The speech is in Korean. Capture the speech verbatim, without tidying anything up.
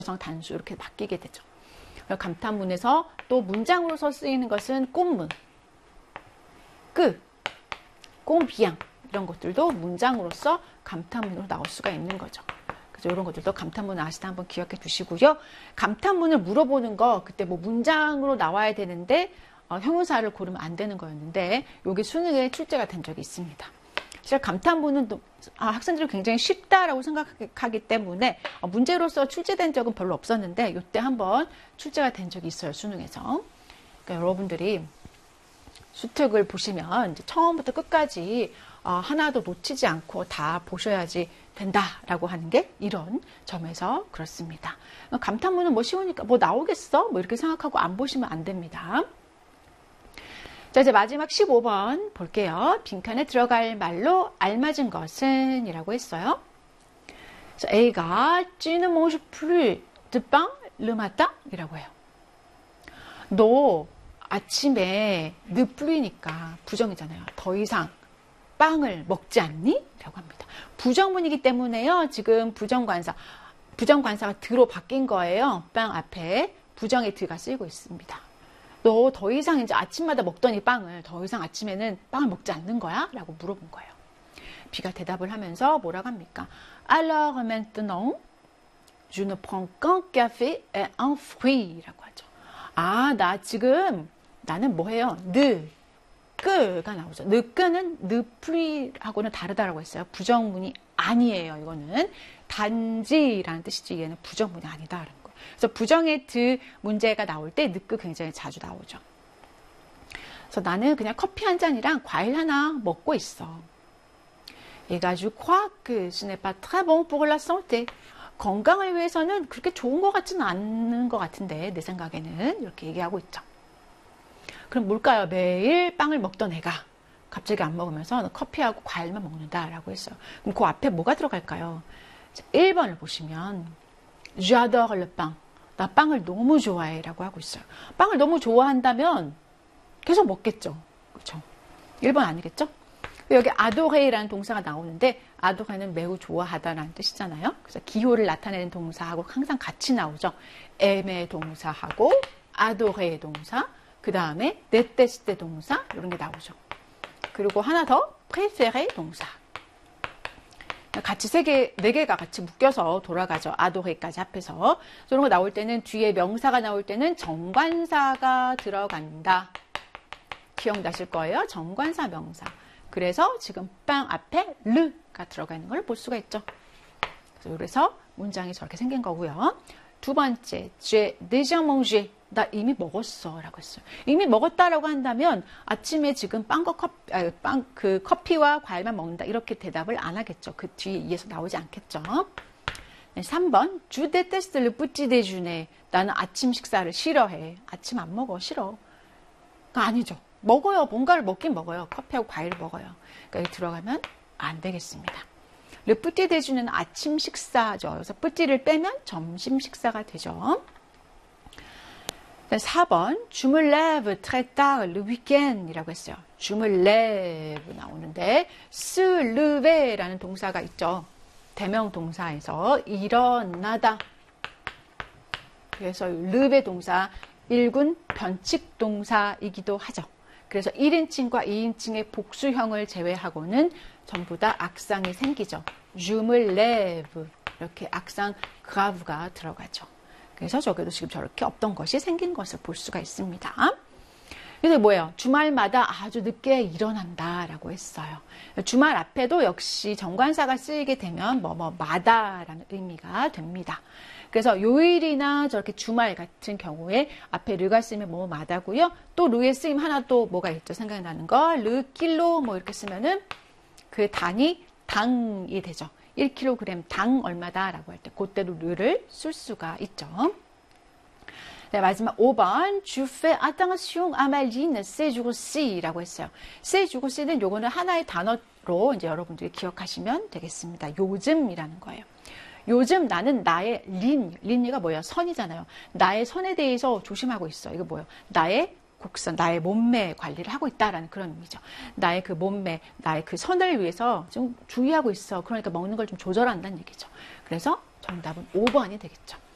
성 단수 이렇게 바뀌게 되죠. 감탄문에서 또 문장으로서 쓰이는 것은 꽃문, 끄, 꽁비양 이런 것들도 문장으로서 감탄문으로 나올 수가 있는 거죠. 그래서 이런 것들도 감탄문 아시다 한번 기억해 두시고요. 감탄문을 물어보는 거 그때 뭐 문장으로 나와야 되는데 어, 형용사를 고르면 안 되는 거였는데 여기 수능에 출제가 된 적이 있습니다. 사실 감탄문은 또, 아, 학생들이 굉장히 쉽다라고 생각하기 때문에 어, 문제로서 출제된 적은 별로 없었는데 이때 한번 출제가 된 적이 있어요. 수능에서. 그러니까 여러분들이 수특을 보시면 이제 처음부터 끝까지 어, 하나도 놓치지 않고 다 보셔야지 된다라고 하는 게 이런 점에서 그렇습니다. 감탄문은 뭐 쉬우니까 뭐 나오겠어? 뭐 이렇게 생각하고 안 보시면 안 됩니다. 자, 이제 마지막 십오 번 볼게요. 빈칸에 들어갈 말로 알맞은 것은 이라고 했어요. 그래서 A가 Tu ne manges plus de pain le matin 이라고 해요. 너 아침에 ne plus니까 부정이잖아요. 더 이상 빵을 먹지 않니? 라고 합니다. 부정문이기 때문에요. 지금 부정관사, 부정관사가 드로 바뀐 거예요. 빵 앞에 부정의 드가 쓰이고 있습니다. 너 더 이상 이제 아침마다 먹던 이 빵을 더 이상 아침에는 빵을 먹지 않는 거야? 라고 물어본 거예요. B가 대답을 하면서 뭐라고 합니까? Alors maintenant, je ne prends qu'un café et un fruit 라고 하죠. 아, 나 지금 나는 뭐 해요? 느, 끄가 나오죠. 느, 끄는 느, 프리하고는 다르다라고 했어요. 부정문이 아니에요. 이거는 단지라는 뜻이지 얘는 부정문이 아니다라는 거. 그래서 부정의 드 문제가 나올 때 느끄 굉장히 자주 나오죠. 그래서 나는 그냥 커피 한 잔이랑 과일 하나 먹고 있어. 얘가 je crois que ce n'est pas très bon pour la santé. 건강을 위해서는 그렇게 좋은 것 같지는 않은 것 같은데 내 생각에는 이렇게 얘기하고 있죠. 그럼 뭘까요? 매일 빵을 먹던 애가 갑자기 안 먹으면서 커피하고 과일만 먹는다라고 했어요. 그럼 그 앞에 뭐가 들어갈까요? 일 번을 보시면 J'adore le pain. 나 빵을 너무 좋아해 라고 하고 있어요. 빵을 너무 좋아한다면 계속 먹겠죠. 그렇죠? 일 번 아니겠죠? 여기 adore라는 동사가 나오는데 adore는 매우 좋아하다라는 뜻이잖아요. 그래서 기호를 나타내는 동사하고 항상 같이 나오죠. aimer 동사하고 adorer 동사, 그 다음에 détester 동사 이런 게 나오죠. 그리고 하나 더 préférer 동사. 같이 세 개, 네 개가 같이 묶여서 돌아가죠. 아도레까지 합해서. 이런 거 나올 때는 뒤에 명사가 나올 때는 정관사가 들어간다. 기억나실 거예요. 정관사 명사. 그래서 지금 빵 앞에 르가 들어가 있는 걸 볼 수가 있죠. 그래서 문장이 저렇게 생긴 거고요. 두 번째, j'ai déjà mangé. 나 이미 먹었어 라고 했어요. 이미 먹었다라고 한다면 아침에 지금 빵과 커피, 아, 빵, 그 커피와 과일만 먹는다 이렇게 대답을 안 하겠죠. 그 뒤에 이에서 나오지 않겠죠. 네, 삼 번 Je déteste le petit déjeuner. 나는 아침 식사를 싫어해. 아침 안 먹어. 싫어. 그러니까 아니죠. 먹어요. 뭔가를 먹긴 먹어요. 커피하고 과일을 먹어요. 그러니까 여기 들어가면 안 되겠습니다. Le petit déjeuner는 아침 식사죠. 그래서 petit를 빼면 점심 식사가 되죠. 사 번, je me lève très tard le week-end 이라고 했어요. je me lève 나오는데, se lever라는 동사가 있죠. 대명 동사에서 일어나다. 그래서 lever 동사 일 군 변칙 동사이기도 하죠. 그래서 일 인칭과 이 인칭의 복수형을 제외하고는 전부 다 악상이 생기죠. je me lève 이렇게 악상 grave가 들어가죠. 그래서 저기도 지금 저렇게 없던 것이 생긴 것을 볼 수가 있습니다. 그래서 뭐예요? 주말마다 아주 늦게 일어난다라고 했어요. 주말 앞에도 역시 정관사가 쓰이게 되면 뭐뭐마다라는 의미가 됩니다. 그래서 요일이나 저렇게 주말 같은 경우에 앞에 르가 쓰이면 뭐뭐마다고요. 또 르의 쓰임 하나 또 뭐가 있죠? 생각나는 거. 르 킬로 뭐 이렇게 쓰면은 그 단위 당이 되죠. 일 킬로그램 당 얼마다라고 할 때 그때로 르를 쓸 수가 있죠. 네, 마지막 오 번 Je fais attention à ma ligne ces jours-ci 라고 했어요. ces jours-ci는 요거는 하나의 단어로 이제 여러분들이 기억하시면 되겠습니다. 요즘이라는 거예요. 요즘 나는 나의 린, 린이가 뭐예요? 선이잖아요. 나의 선에 대해서 조심하고 있어. 이거 뭐예요? 나의 곡선, 나의 몸매 관리를 하고 있다라는 그런 의미죠. 나의 그 몸매, 나의 그 선을 위해서 좀 주의하고 있어. 그러니까 먹는 걸 좀 조절한다는 얘기죠. 그래서 정답은 오 번이 되겠죠.